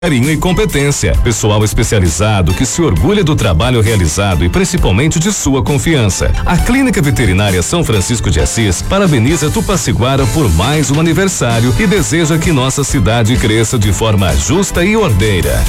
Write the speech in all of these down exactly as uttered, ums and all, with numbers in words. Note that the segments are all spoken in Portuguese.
carinho e competência. Pessoal especializado que se orgulha do trabalho realizado e principalmente de sua confiança. A Clínica Veterinária São Francisco de Assis parabeniza Tupaciguara por mais um aniversário e deseja que nossa cidade cresça de forma justa e ordeira.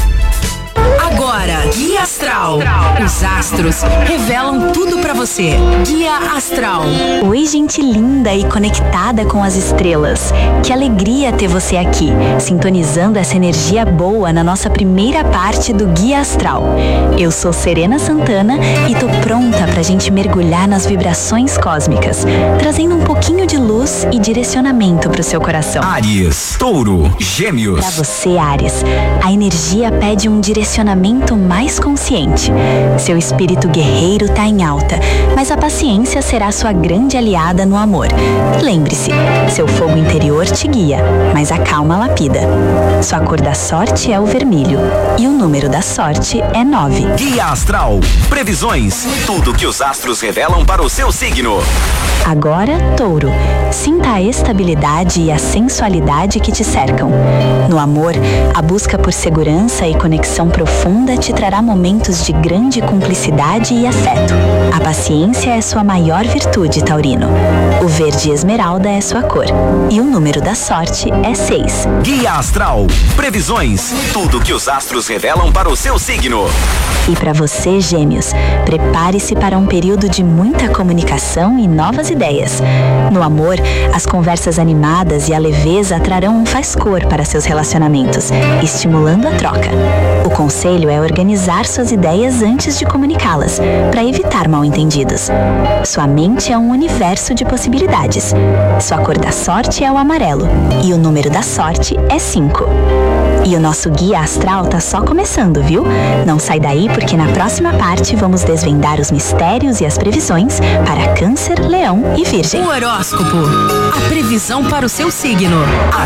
Agora, Guia Astral. Os astros revelam tudo pra você. Guia Astral. Oi, gente linda e conectada com as estrelas. Que alegria ter você aqui, sintonizando essa energia boa na nossa primeira parte do Guia Astral. Eu sou Serena Santana e tô pronta pra gente mergulhar nas vibrações cósmicas, trazendo um pouquinho de luz e direcionamento pro seu coração. Áries, Touro, Gêmeos. Pra você, Áries, a energia pede um direcionamento mais consciente. Seu espírito guerreiro tá em alta, mas a paciência será sua grande aliada no amor. Lembre-se, seu fogo interior te guia, mas a calma lapida. Sua cor da sorte é o vermelho e o número da sorte é nove. Guia Astral, previsões, tudo que os astros revelam para o seu signo. Agora, Touro, sinta a estabilidade e a sensualidade que te cercam. No amor, a busca por segurança e conexão profunda te trará momentos de grande cumplicidade e afeto. A paciência é sua maior virtude, taurino. O verde esmeralda é sua cor e o número da sorte é seis. Guia Astral, previsões, tudo que os astros revelam para o seu signo. E para você, Gêmeos, prepare-se para um período de muita comunicação e novas ideias. No amor, as conversas animadas e a leveza trarão um faz-cor para seus relacionamentos, estimulando a troca. O conselho é organizar suas ideias antes de comunicá-las, para evitar mal-entendidos. Sua mente é um universo de possibilidades. Sua cor da sorte é o amarelo e o número da sorte é cinco. E o nosso Guia Astral tá só começando, viu? Não sai daí porque na próxima parte vamos desvendar os mistérios e as previsões para Câncer, Leão e Virgem. O horóscopo, a previsão para o seu signo.